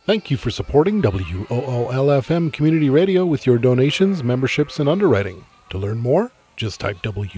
Thank you for supporting WOOL-FM Community Radio with your donations, memberships, and underwriting. To learn more, just type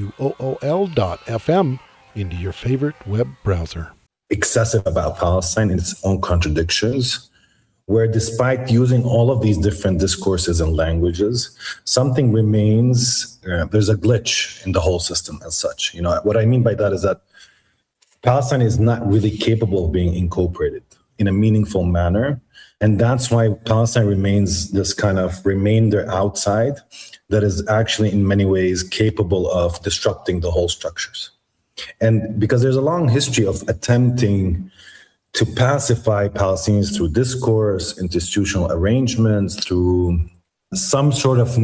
WOOL.FM into your favorite web browser. Excessive about Palestine in its own contradictions, where despite using all of these different discourses and languages, something remains, there's a glitch in the whole system as such. You know, what I mean by that is that Palestine is not really capable of being incorporated in a meaningful manner. And that's why Palestine remains this kind of remainder outside that is actually in many ways capable of disrupting the whole structures. And because there's a long history of attempting to pacify Palestinians through discourse, institutional arrangements, through some sort of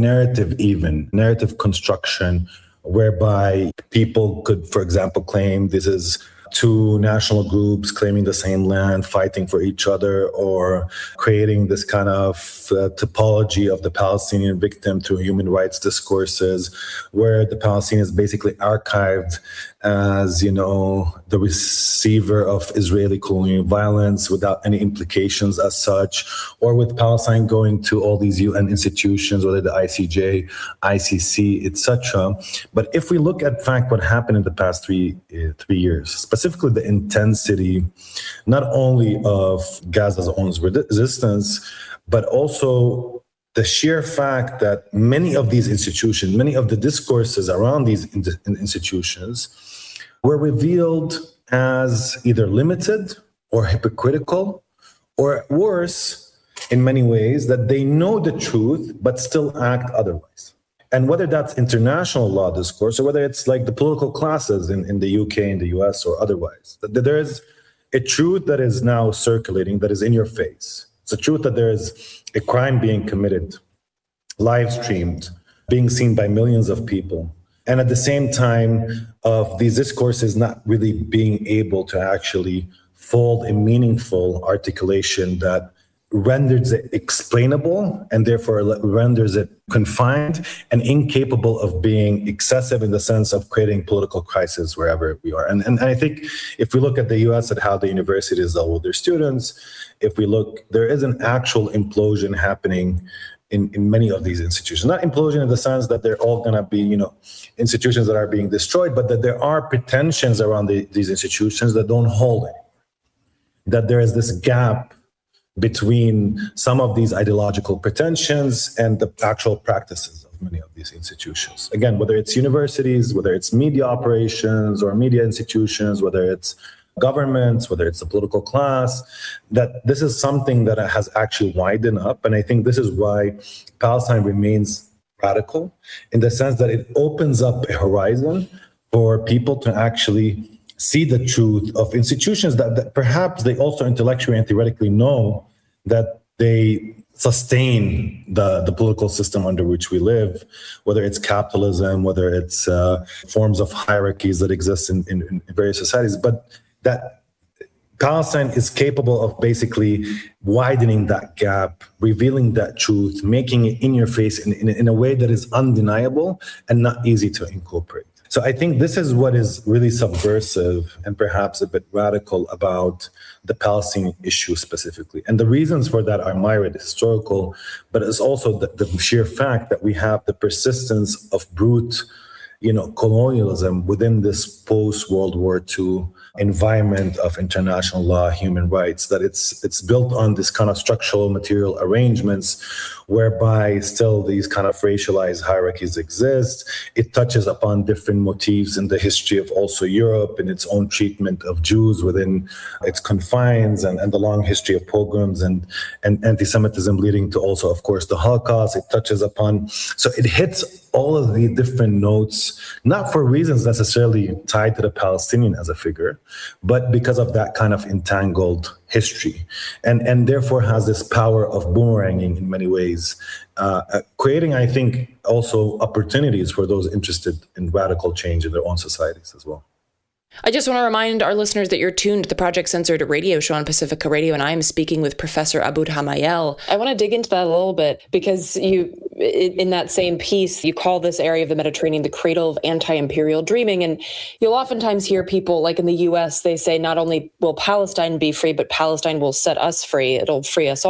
narrative construction, whereby people could, for example, claim this is two national groups claiming the same land, fighting for each other, or creating this kind of typology of the Palestinian victim through human rights discourses, where the Palestinians basically archived as, you know, the receiver of Israeli colonial violence without any implications as such, or with Palestine going to all these UN institutions, whether the ICJ, ICC, etc. But if we look at fact what happened in the past three years, specifically the intensity, not only of Gaza's own resistance, but also the sheer fact that many of these institutions, many of the discourses around these institutions were revealed as either limited or hypocritical, or worse, in many ways, that they know the truth but still act otherwise. And whether that's international law discourse or whether it's like the political classes in the UK, in the US, or otherwise, that there is a truth that is now circulating that is in your face. It's a truth that there is a crime being committed, live streamed, being seen by millions of people. And at the same time of these discourses not really being able to actually fold a meaningful articulation that renders it explainable and therefore renders it confined and incapable of being excessive in the sense of creating political crisis wherever we are. And I think if we look at the US at how the universities deal with their students, if we look, there is an actual implosion happening in many of these institutions. Not implosion in the sense that they're all going to be, you know, institutions that are being destroyed, but that there are pretensions around these institutions that don't hold it. That there is this gap between some of these ideological pretensions and the actual practices of many of these institutions. Again, whether it's universities, whether it's media operations or media institutions, whether it's governments, whether it's the political class, that this is something that has actually widened up. And I think this is why Palestine remains radical in the sense that it opens up a horizon for people to actually see the truth of institutions that perhaps they also intellectually and theoretically know that they sustain the political system under which we live, whether it's capitalism, whether it's forms of hierarchies that exist in various societies, but that Palestine is capable of basically widening that gap, revealing that truth, making it in your face in a way that is undeniable and not easy to incorporate. So I think this is what is really subversive and perhaps a bit radical about the Palestinian issue specifically. And the reasons for that are myriad, historical, but it's also the sheer fact that we have the persistence of brute, colonialism within this post-World War II environment of international law, human rights, that it's built on this kind of structural material arrangements whereby still these kind of racialized hierarchies exist. It touches upon different motifs in the history of also Europe and its own treatment of Jews within its confines and the long history of pogroms and anti-Semitism leading to also, of course, the Holocaust. It touches upon, so it hits all of the different notes, not for reasons necessarily tied to the Palestinian as a figure, but because of that kind of entangled history, and therefore has this power of boomeranging in many ways, creating, I think, also opportunities for those interested in radical change in their own societies as well. I just want to remind our listeners that you're tuned to the Project Censored radio show on Pacifica Radio, and I am speaking with Professor Abood Hamayel. I want to dig into that a little bit because in that same piece, you call this area of the Mediterranean the cradle of anti-imperial dreaming. And you'll oftentimes hear people, like in the US, they say not only will Palestine be free, but Palestine will set us free. It'll free us all.